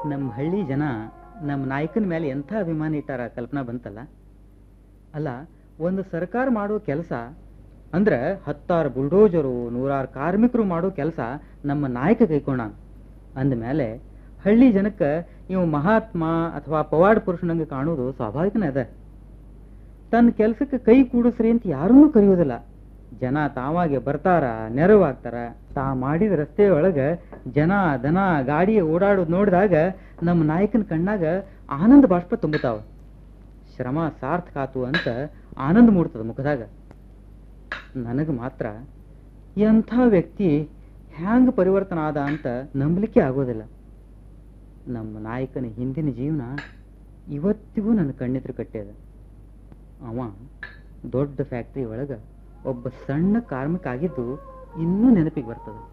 ನಮ್ಮ ಹಳ್ಳಿ ಜನ ನಮ್ಮ ನಾಯಕನ ಮೇಲೆ ಎಂಥ ಅಭಿಮಾನ ಇಟ್ಟಾರ ಕಲ್ಪನಾ ಬಂತಲ್ಲ. ಅಲ್ಲ, ಒಂದು ಸರ್ಕಾರ ಮಾಡೋ ಕೆಲಸ ಅಂದ್ರೆ 10 ಬುಲ್ಡೋಜರು 100 ಕಾರ್ಮಿಕರು ಮಾಡೋ ಕೆಲಸ ನಮ್ಮ ನಾಯಕ ಕೈಕೊಂಡ ಅಂದಮೇಲೆ ಹಳ್ಳಿ ಜನಕ್ಕೆ ಇವು ಮಹಾತ್ಮ ಅಥವಾ ಪವಾಡ ಪುರುಷನಂಗೆ ಕಾಣೋದು ಸ್ವಾಭಾವಿಕನೇ ಅದ. ತನ್ನ ಕೆಲಸಕ್ಕೆ ಕೈ ಕೂಡಿಸ್ರಿ ಅಂತ ಯಾರನ್ನೂ ಕರೆಯೋದಿಲ್ಲ. ಜನ ತಾವಾಗೆ ಬರ್ತಾರ, ನೆರವಾಗ್ತಾರ. ತಾ ಮಾಡಿದ ರಸ್ತೆ ಒಳಗೆ ಜನ ದನ ಗಾಡಿ ಓಡಾಡೋದು ನೋಡಿದಾಗ ನಮ್ಮ ನಾಯಕನ ಕಣ್ಣಾಗ ಆನಂದ ಬಾಷ್ಪ ತುಂಬುತ್ತಾವ. ಶ್ರಮ ಸಾರ್ಥಕ ಆತು ಅಂತ ಆನಂದ ಮೂಡ್ತದ ಮುಖದಾಗ. ನನಗೆ ಮಾತ್ರ ಎಂಥ ವ್ಯಕ್ತಿ ಹ್ಯಾಂಗ ಪರಿವರ್ತನ ಆದ ಅಂತ ನಂಬಲಿಕ್ಕೆ ಆಗೋದಿಲ್ಲ. ನಮ್ಮ ನಾಯಕನ ಹಿಂದಿನ ಜೀವನ ಇವತ್ತಿಗೂ ನನ್ನ ಕಣ್ಣೆದುರು ಕಟ್ಟಿದ. ಅವ ದೊಡ್ಡ ಫ್ಯಾಕ್ಟ್ರಿ ಒಳಗೆ ಒಬ್ಬ ಸಣ್ಣ ಕಾರ್ಮಿಕ ಆಗಿದ್ದು ಇನ್ನೂ ನೆನಪಿಗೆ ಬರ್ತದೆ.